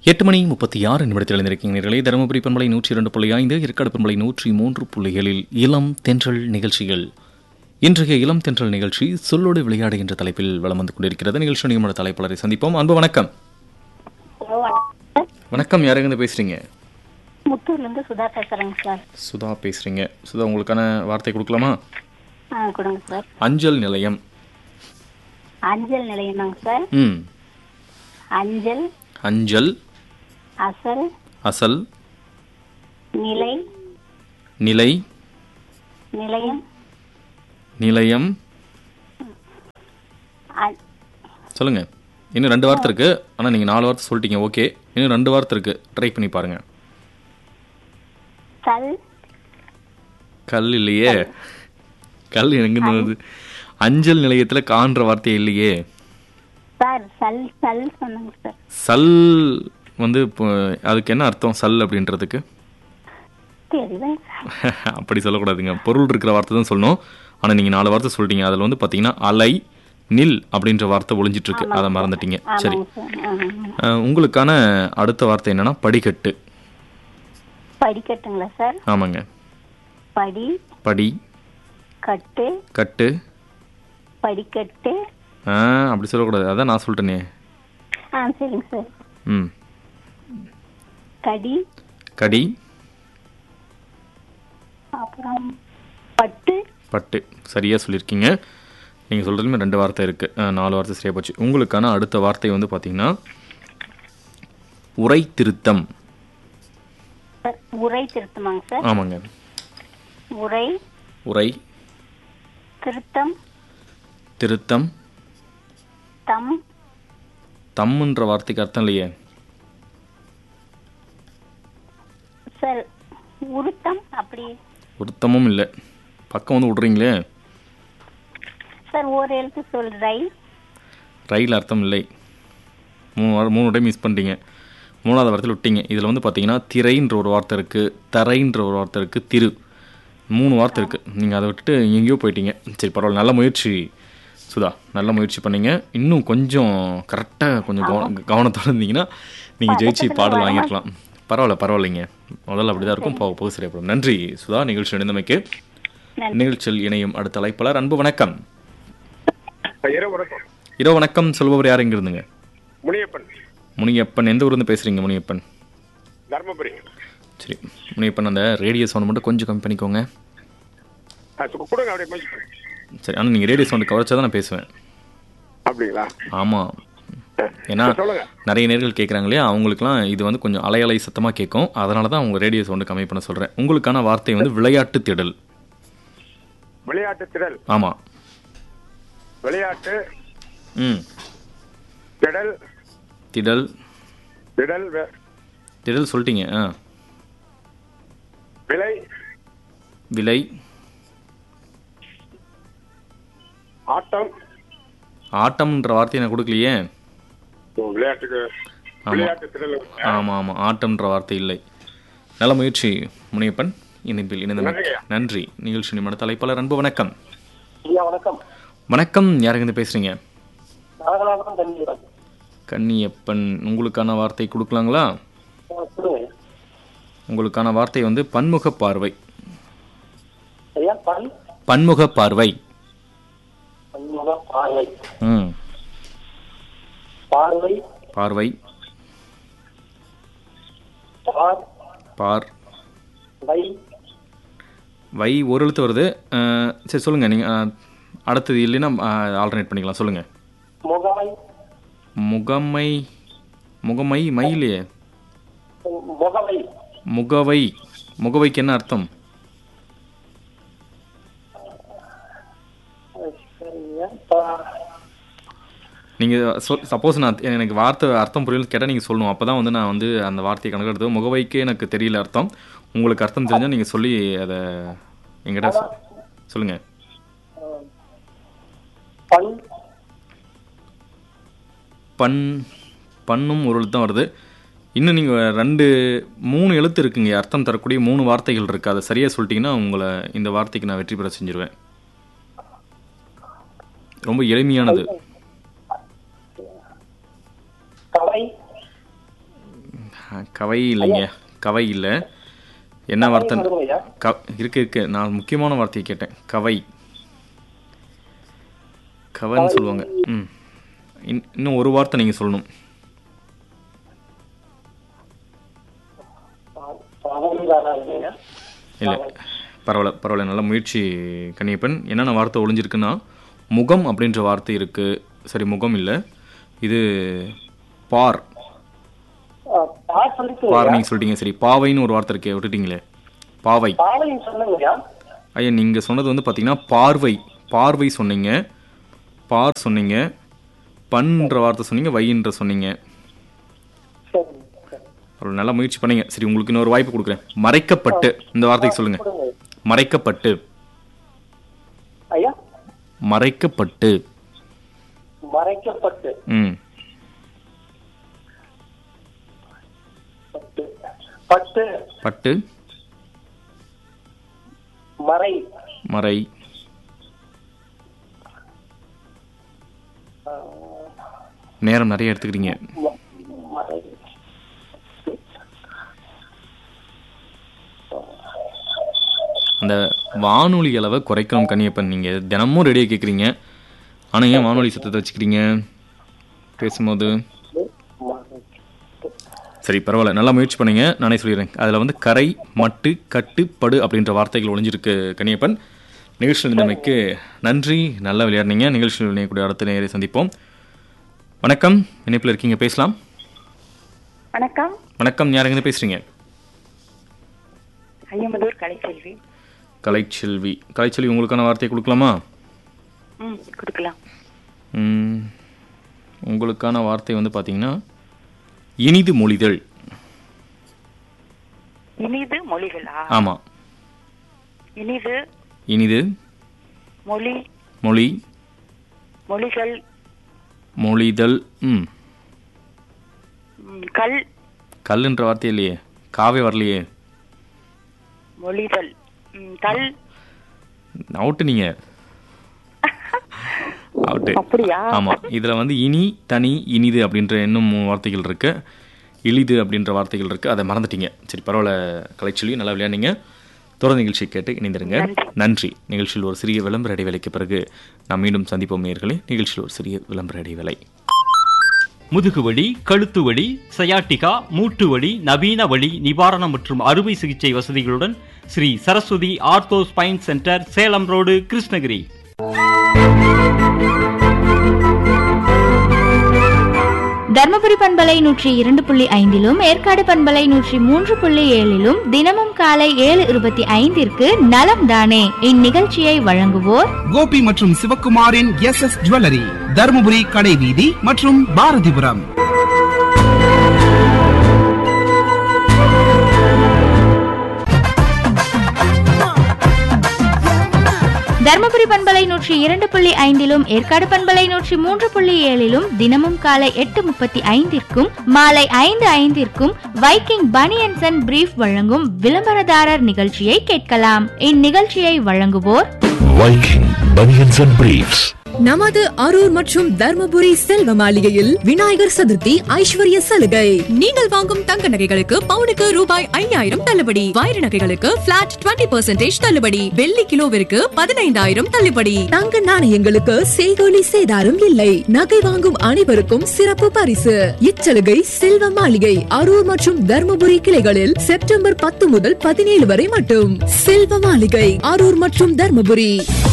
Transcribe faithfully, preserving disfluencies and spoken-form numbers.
எட்டு மணி முப்பத்தி ஆறு நிமிடத்தில் இருந்திருக்கீங்க நேர்களே. தருமபுரி பண்பலை நூற்றி இரண்டு புள்ளி ஐந்து, ஏற்காடு பண்பலை நூற்றி மூன்று புள்ளிகளில் இளம் தென்றல் நிகழ்ச்சிகள். இன்றைய இளம் தென்றல் நிகழ்ச்சி சொல்லோடு விளையாடு என்ற தலைப்பில் வலம் வந்து கொண்டிருக்கிறது. நிகழ்ச்சி நியமன தலைப்பாளரை சந்திப்போம். அன்பு வணக்கம். வணக்கம், யாருங்க பேசுறீங்க? முத்தூர்லேருந்து சுதா பேசுறேங்க சார். சுதா பேசுறீங்க. சுதா, உங்களுக்கான வார்த்தை கொடுக்கலாமா? ஆ கொடுங்க சார். அஞ்சல் நிலையம். அஞ்சல் நிலையமாங்க சார். ம் அஞ்சல், அஞ்சல், அசல், அசல், நிலை, நிலை, நிலையம், நிலையம். அ- சொல்லுங்க. இன்னும் ரெண்டு வார்த்தை இருக்கு. ஆனால் நீங்கள் நாலு வார்த்தை சொல்லிட்டீங்க. ஓகே, இன்னும் ரெண்டு வார்த்தை இருக்கு. ட்ரை பண்ணி பாருங்க. சல், கல் இல்லையே. கல் எங்கிருந்து வருது? அஞ்சல் நிலையத்தில் காண்ற வார்த்தை இல்லையே. சார் சல் சல் சொன்னாங்க சார். சல் வந்து இப்போ அதுக்கு என்ன அர்த்தம்? சல் அப்படின்றதுக்கு தெரியலங்க சார். அப்படி சொல்லக்கூடாதுங்க. பொருள் இருக்கிற வார்த்தை தான் சொல்லணும். ஆனால் நீங்கள் நாலு வார்த்தை சொல்லிட்டீங்க. அதில் வந்து பார்த்தீங்கன்னா அலை, நில் அப்படின்ற வார்த்தை ஒளிஞ்சிட்டு இருக்கு. அதை மறந்துட்டீங்க. சரி, ஆமாங்க சார். ஆமாங்க. அஹ், உங்களுக்கான அடுத்த வார்த்தை என்னன்னா படிக்கட்டு. படிக்கட்டுங்களா சார்? ஆமாங்க. படி, படி, கட்டு, கட்டு. படிக்கட்டு. ஆ அப்படி சொல்லக்கூடாது. அதான் நான் சொல்லிட்டேனே. ஆ சரிங்க சார். ம் கடி, கடி, அப்புறம் பட்டு. பட்டு. சரியாக சொல்லியிருக்கீங்க. நீங்கள் சொல்கிறதுமே ரெண்டு வார்த்தை இருக்குது. நாலு வார்த்தை சரியாக போச்சு. உங்களுக்கான அடுத்த வார்த்தை வந்து பார்த்தீங்கன்னா உரை திருத்தம். சார், உரை திருத்தமாங்க சார். ஆமாங்க. உரை, உரை, திருத்தம், திருத்தம். தம், தம்முன்ற வார்த்தைக்கு அர்த்தம் இல்லையே. சார் உருத்தம். அப்படி உருத்தமும் இல்லை. பக்கம் வந்து விட்றீங்களே. சார் ஒரு எழுத்து சொல். ரை, ரயில் அர்த்தம் இல்லை. மூணு வார மூணு டைம் மிஸ் பண்ணிட்டீங்க. மூணாவது வார்த்தையில் விட்டீங்க. இதில் வந்து பார்த்தீங்கன்னா திரைன்ற ஒரு வார்த்தை இருக்குது, தரைன்ற ஒரு வார்த்தை இருக்குது, திரு, மூணு வார்த்தை இருக்குது. நீங்கள் அதை விட்டுட்டு எங்கேயோ போயிட்டீங்க. சரி, பரவாயில்ல. நல்ல முயற்சி சுதா, நல்ல முயற்சி பண்ணீங்க. இன்னும் கொஞ்சம் கரெக்டாக கொஞ்சம் கவன கவனத்தோடு இருந்தீங்கன்னா நீங்கள் ஜெயிச்சு பாடல் வாங்கியிருக்கலாம். பரவாயில்ல, பரவாயில்லைங்க. முதல்ல அப்படி தான் இருக்கும். போக போக சரியாப்படும். நன்றி சுதா, நிகழ்ச்சி இணைந்தமைக்கு. நிகழ்ச்சியில் இணையும் அடுத்த அழைப்பாளர். அன்பு வணக்கம். இரவு வணக்கம். சொல்பவர் யார்? எங்க இருந்துங்க? முனியப்பன். முனியப்பன். எந்த ஊர்லேருந்து பேசுறீங்க முனியப்பன்? தர்மபுரி. சரி முனியப்பன், அந்த ரேடியோ சவுண்ட் மட்டும் கொஞ்சம் கம்மி பண்ணிக்கோங்க. கொடுங்க அப்படியே முயற்சி பண்ணுங்க. சரி, ஆனால் நீங்கள் ரேடியோ சவுண்டு கவர்ச்சா தான் நான் பேசுவேன். அப்படிங்களா? ஆமாம். ஏன்னா சொல்லுங்க. நிறைய நேர்கள் கேட்குறாங்க இல்லையா, அவங்களுக்குலாம் இது வந்து கொஞ்சம் அலை அலை சத்தமாக கேட்கும். அதனால தான் அவங்க ரேடியோ சவுண்டு கம்மி பண்ண சொல்கிறேன். உங்களுக்கான வார்த்தை வந்து விளையாட்டு திடல். விளையாட்டு திடல். ஆமாம். விளையாட்டு ம் திடல். திடல். திடல். வே- திடல் சொல்லிட்டீங்க. ஆ விலை. விலை. ஆட்டம். ஆட்டம்ன்ற வார்த்தையை நான் கொடுக்கலையே. விளையாட்டுக்கு ஆமா. விளையாட்டு திடல். ஆமாம் ஆமாம், ஆட்டம்ன்ற வார்த்தை இல்லை. நல்ல முயற்சி முனியப்பன். இணைப்பில் இணைந்த நன்றிங்க. நன்றி. நிகழ்ச்சி நிமிட தலைப்பாளர். அன்பு வணக்கம். ஐயா வணக்கம். வணக்கம், யாருங்க பேசுறீங்க? நாகலாபுரம் தண்ணீர். கன்னியப்பன். உங்களுக்கான வார்த்தை கொடுக்கலாங்களா? உங்களுக்கான வார்த்தை வந்து பன்முக பார்வை. ஐயா பல் பன்முக பார்வை. பன்முக பார்வை. ம் பார்வை. பார்வை. பார். பார். வை. வை ஒரு எழுத்து வருது. அஹ், சரி சொல்லுங்கள். நீங்கள் அடுத்தது இல்லைன்னா ஆல்டர்னேட் பண்ணிக்கலாம். சொல்லுங்கள். முகமை. முகமை. முகமை மை இல்லையே. முகவை. முகவை. முகவைக்கு என்ன அர்த்தம்? சரிங்க. பா- நீங்கள் சொல் சப்போஸ் நான் எனக்கு வார்த்தை அர்த்தம் புரியல கேட்டால் நீங்கள் சொல்லணும். அப்போ தான் வந்து நான் வந்து அந்த வார்த்தையை கணக்கெடுத்து. முகவைக்கே எனக்கு தெரியல அர்த்தம். உங்களுக்கு அர்த்தம் தெரிஞ்சால் நீங்கள் சொல்லி அதை எங்கிட்ட சொ- சொல்லுங்கள். பல். பண். பண்ணும் ஒரு எழுத்து தான் வருது. இன்னும் நீங்கள் ரெண்டு மூணு எழுத்து இருக்குங்க. அர்த்தம் தரக்கூடிய மூணு வார்த்தைகள் இருக்குது. அதை சரியாக சொல்லிட்டீங்கன்னா உங்களை இந்த வார்த்தைக்கு நான் வெற்றி பெற செஞ்சிருவேன். ரொம்ப எளிமையானது. கலை. கவை இல்லைங்க, கவை இல்லை. என்ன வார்த்தை? வருங்கய்யா. க இருக்கு இருக்கு நான் முக்கியமான வார்த்தையை கேட்டேன். கவை, கவன்னு சொல்லுவாங்க. ம் இன்- இன்னும் ஒரு வார்த்தை நீங்கள் சொல்லணும். பவன் வராதுங்கய்யா. இல்லை பரவாயில்ல பரவாயில்ல, நல்ல முயற்சி கன்னியப்பன். என்னென்ன வார்த்தை ஒளிஞ்சிருக்குன்னா முகம் அப்படின்ற வார்த்தை இருக்குது. சரி, முகம் இல்லை, இது பார். ஆ, பார் சொல்லிட்டு பார் நீங்கள் சொல்லிட்டீங்க. சரி, பாவைன்னு ஒரு வார்த்தை இருக்கே, விட்டுட்டீங்களே. பாவை. பாவையும் சொல்லுங்கய்யா. ஐயா நீங்கள் சொன்னது வந்து பார்த்தீங்கன்னா பார்வை. பார்வை சொன்னீங்க, பார் சொன்னீங்க, பண்ன்ற வார்த்தை சொன்னீங்க, வைன்ற சொன்னீங்க. சரி சரி. அவ்வளோ நல்லா முயற்சி பண்ணீங்க. சரி, உங்களுக்கு இன்னொரு வாய்ப்பு கொடுக்குறேன். மறைக்கப்பட்டு இந்த வார்த்தைக்கு சொல்லுங்க. கொடுங்க. மறைக்கப்பட்டு. ஐயா, மறைக்கப்பட்டு. மறைக்கப்பட்டு. ம் பட்டு பட்டு பட்டு. மறை. மறை. நேரம் நிறைய எடுத்துக்கிறீங்க. ம- மறை. அந்த வானொலி அளவை குறைக்கணும் கன்னியப்பன். நீங்கள் தினமும் ரெடியாக கேட்குறீங்க, ஆனால் ஏன் வானொலி சத்தத்தை வச்சுக்கிறீங்க பேசும்போது? மறை. சரி பரவாயில்ல, நல்லா முயற்சி பண்ணீங்க. நானே சொல்லிடுறேன். அதில் வந்து கரை, மட்டு, கட்டு, படு அப்படின்ற வார்த்தைகள் ஒளிஞ்சிருக்கு கன்னியப்பன். நிகழ்ச்சியில் இருந்தமைக்கு நன்றி, நல்லா விளையாடுனீங்க. நிகழ்ச்சியில் இணையக்கூடிய அடுத்த நேரை சந்திப்போம். வணக்கம், இணைப்பில் இருக்கீங்க, பேசலாம். வணக்கம். வணக்கம், யாருங்க பேசுகிறீங்க? ஐயம்பதூர் கலைச்செல்வி. கலைச்செல்வி. கலைச்செல்வி, உங்களுக்கான வார்த்தையை கொடுக்கலாமா? ம் கொடுக்கலாம். ம், உங்களுக்கான வார்த்தை வந்து பார்த்தீங்கன்னா இனிது மொழிதல். இனிது மொழிகளா? ஆமாம், இனிது இனிது மொழி மொழி மொழிகள். மொழிதல். ம் ம், கல் கல்லுன்ற வார்த்தை இல்லையே, காவே வரலையே. மொழிதல். ம், கல். அவுட்டு நீங்க. அவுட்டு. அப்படியா? ஆமாம், இதில் வந்து இனி, தனி, இனிது அப்படின்ற இன்னும் மூணு வார்த்தைகள் இருக்கு. இழிது அப்படின்ற வார்த்தைகள் இருக்கு, அதை மறந்துட்டீங்க. சரி பரவாயில்ல கலைச்சொல்லி, நல்லா விளையாடுங்க. தொடர் நிகழ்ச்சி கேட்டு இணைந்திருங்க. நன்றி. நிகழ்ச்சியில் ஒரு சிறிய விளம்பர இடைவேளைக்கு பிறகு நாம் மீண்டும் சந்திப்போம் நேயர்களே. நிகழ்ச்சியில் ஒரு சிறிய விளம்பர இடைவேளை. முதுகுவலி, கழுத்து வலி, சயாட்டிகா, மூட்டு வலி, நவீன வலி நிவாரணம் மற்றும் அறுவை சிகிச்சை வசதிகளுடன் Sri Saraswati ortho spine centre, Salem road, Krishnagiri. Dharmapuri பண்பலை நூற்றி இரண்டு புள்ளி ஐந்திலும் ஏற்காடு பண்பலை நூற்றி மூன்று புள்ளி ஏழிலும் தினமும் காலை ஏழு இருபத்தி ஐந்திற்கு நலம் தானே இந்நிகழ்ச்சியை வழங்குவோர் கோபி மற்றும் சிவக்குமாரின் எஸ் எஸ் ஜுவல்லரி, தர்மபுரி கடைவீதி மற்றும் பாரதிபுரம். தர்மபுரி பண்பலை நூற்றி இரண்டு புள்ளி ஐந்திலும் ஏற்காடு பண்பலை நூற்றி மூன்று புள்ளி ஏழிலும் தினமும் காலை எட்டு முப்பத்தி ஐந்திற்கும் மாலை ஐந்து ஐந்திற்கும் வைக்கிங் பனியன்ஸ் அண்ட் பிரீஃப் வழங்கும் விளம்பரதாரர் நிகழ்ச்சியை கேட்கலாம். இந்நிகழ்ச்சியை வழங்குவோர் வைக்கிங் பனியன்ஸ் அண்ட் பிரீஃப்ஸ். நமது அரூர் மற்றும் தர்மபுரி செல்வ மாளிகையில் விநாயகர் சதுர்த்தி ஐஸ்வர்ய சலுகை. நீங்கள் வாங்கும் தங்க நகைகளுக்கு பவுனுக்கு ரூபாய் ஐயாயிரம் தள்ளுபடி, வைர நகைகளுக்கு பிளாட் இருபது பர்சன்டேஜ் தள்ளுபடி, வெள்ளி கிலோவிற்கு பதினைந்தாயிரம் தள்ளுபடி, தங்க நாணயங்களுக்கு செய்கூலி சேதாரம் இல்லை. நகை வாங்கும் அனைவருக்கும் சிறப்பு பரிசு. இச்சலுகை செல்வ மாளிகை அரூர் மற்றும் தர்மபுரி கிளைகளில் செப்டம்பர் பத்து முதல் பதினேழு வரை மட்டும். செல்வ மாளிகை அரூர் மற்றும் தர்மபுரி.